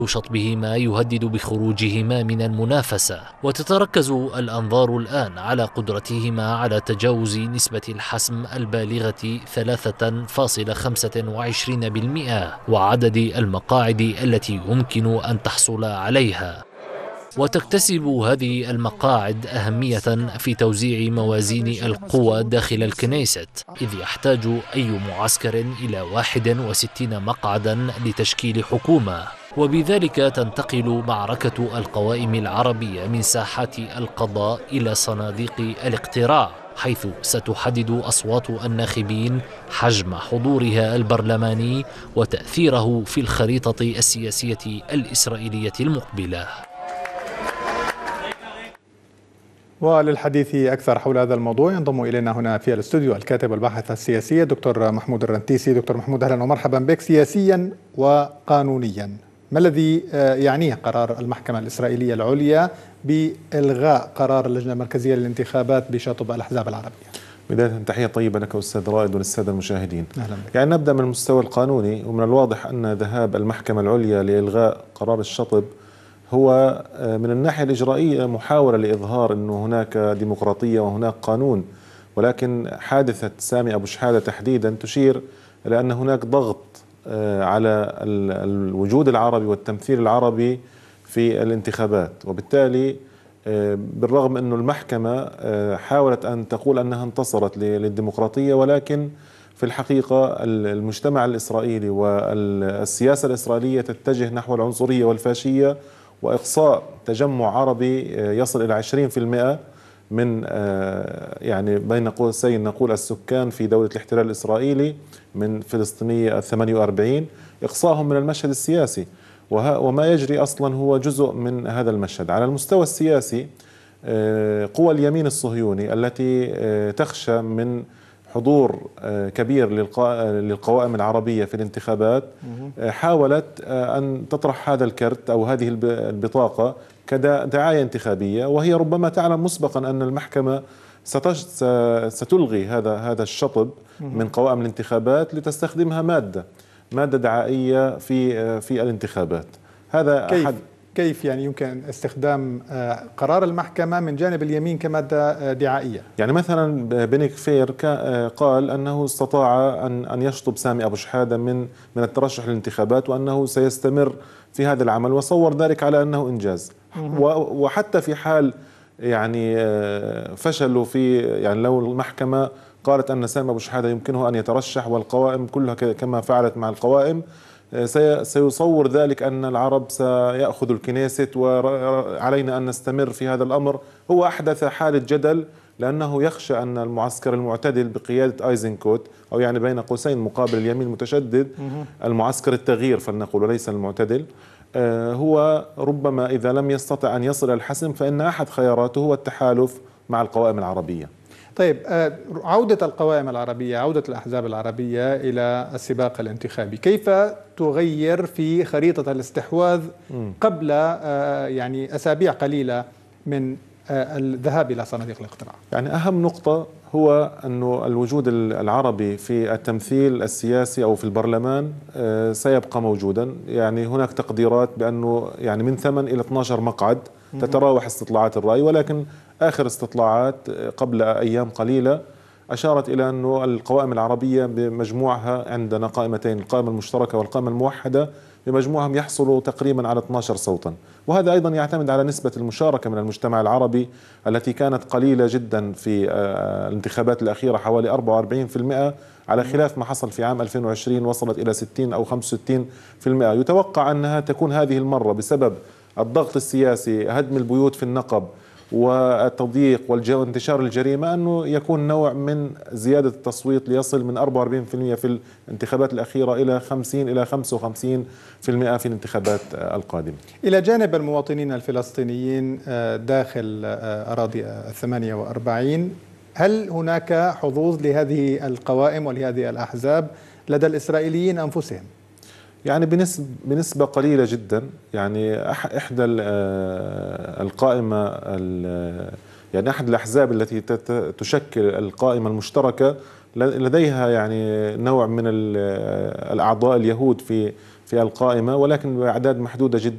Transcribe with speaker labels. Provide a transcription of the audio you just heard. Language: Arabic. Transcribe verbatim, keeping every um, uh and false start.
Speaker 1: شطبهما يهدد بخروجهما من المنافسة، وتتركز الأنظار الآن على قدرتهما على تجاوز نسبة الحسم البالغة ثلاثة فاصلة خمسة وعشرين بالمئة وعدد المقاعد التي يمكن أن تحصل عليها. وتكتسب هذه المقاعد أهمية في توزيع موازين القوى داخل الكنيست، إذ يحتاج أي معسكر إلى واحد وستين مقعدا لتشكيل حكومة، وبذلك تنتقل معركة القوائم العربية من ساحات القضاء إلى صناديق الاقتراع، حيث ستحدد أصوات الناخبين حجم حضورها البرلماني وتأثيره في الخريطة السياسية الإسرائيلية المقبلة.
Speaker 2: وللحديث أكثر حول هذا الموضوع ينضم إلينا هنا في الاستوديو الكاتب والباحث السياسي دكتور محمود الرنتيسي. دكتور محمود، أهلا ومرحبا بك. سياسيا وقانونيا، ما الذي يعنيه قرار المحكمة الإسرائيلية العليا بإلغاء قرار اللجنة المركزية للانتخابات بشطب الأحزاب العربية؟
Speaker 3: بداية تحية طيبة لك أستاذ رائد وللسادة المشاهدين.
Speaker 2: أهلا بك.
Speaker 3: يعني نبدأ من المستوى القانوني، ومن الواضح أن ذهاب المحكمة العليا لإلغاء قرار الشطب هو من الناحية الإجرائية محاولة لإظهار أنه هناك ديمقراطية وهناك قانون، ولكن حادثة سامي أبو شحادة تحديدا تشير إلى أن هناك ضغط على الوجود العربي والتمثيل العربي في الانتخابات، وبالتالي بالرغم أن المحكمة حاولت أن تقول أنها انتصرت للديمقراطية، ولكن في الحقيقة المجتمع الإسرائيلي والسياسة الإسرائيلية تتجه نحو العنصرية والفاشية وإقصاء تجمع عربي يصل إلى عشرين بالمئة من يعني بين قوسين نقول السكان في دولة الاحتلال الإسرائيلي من فلسطينية ثمانية وأربعين، إقصائهم من المشهد السياسي، وما يجري أصلا هو جزء من هذا المشهد. على المستوى السياسي قوى اليمين الصهيوني التي تخشى من حضور كبير للقوائم العربية في الانتخابات حاولت أن تطرح هذا الكرت أو هذه البطاقة كدعاية انتخابية، وهي ربما تعلم مسبقا أن المحكمة ستلغي هذا هذا الشطب من قوائم الانتخابات لتستخدمها مادة مادة دعائية في في الانتخابات. هذا
Speaker 2: كيف
Speaker 3: أحد
Speaker 2: كيف يعني يمكن استخدام قرار المحكمة من جانب اليمين كمادة دعائية؟
Speaker 3: يعني مثلا بني كفير قال أنه استطاع أن أن يشطب سامي أبو شحادة من من الترشح للانتخابات، وأنه سيستمر في هذا العمل، وصور ذلك على أنه إنجاز. وحتى في حال يعني فشلوا في يعني لو المحكمة قالت أن سامي أبو شحادة يمكنه أن يترشح والقوائم كلها كما فعلت مع القوائم، سيصور ذلك أن العرب سيأخذ الكنيست وعلينا أن نستمر في هذا الأمر. هو أحدث حالة جدل لأنه يخشى أن المعسكر المعتدل بقيادة أيزنكوت، أو يعني بين قوسين مقابل اليمين المتشدد، المعسكر التغيير فلنقول وليس المعتدل، هو ربما إذا لم يستطع أن يصل الحسم فإن أحد خياراته هو التحالف مع القوائم العربية.
Speaker 2: طيب، عودة القوائم العربية، عودة الأحزاب العربية إلى السباق الانتخابي، كيف تغير في خريطة الاستحواذ قبل يعني أسابيع قليلة من الذهاب إلى صناديق الاقتراع؟
Speaker 3: يعني أهم نقطة هو أنه الوجود العربي في التمثيل السياسي أو في البرلمان سيبقى موجودا. يعني هناك تقديرات بأنه يعني من ثمانية إلى اثني عشر مقعد تتراوح استطلاعات الرأي، ولكن آخر استطلاعات قبل أيام قليلة أشارت إلى أنه القوائم العربية بمجموعها، عندنا قائمتين، القائمة المشتركة والقائمة الموحدة، بمجموعهم يحصلوا تقريبا على اثني عشر صوتا، وهذا أيضا يعتمد على نسبة المشاركة من المجتمع العربي التي كانت قليلة جدا في الانتخابات الأخيرة حوالي أربعة وأربعين بالمئة، على خلاف ما حصل في عام ألفين وعشرين وصلت إلى ستين أو خمسة وستين بالمئة. يتوقع أنها تكون هذه المرة بسبب الضغط السياسي، هدم البيوت في النقب والتضييق وانتشار الجريمة، أنه يكون نوع من زيادة التصويت ليصل من أربعة وأربعين بالمئة في الانتخابات الأخيرة إلى خمسين إلى خمسة وخمسين بالمئة في الانتخابات القادمة.
Speaker 2: إلى جانب المواطنين الفلسطينيين داخل أراضي الثمانية وأربعين، هل هناك حظوظ لهذه القوائم ولهذه الأحزاب لدى الإسرائيليين أنفسهم؟
Speaker 3: يعني بنسبة بنسبة قليلة جدا. يعني إحدى القائمة يعني أحد الأحزاب التي تشكل القائمة المشتركة لديها يعني نوع من الأعضاء اليهود في في القائمة، ولكن بأعداد محدودة جدا.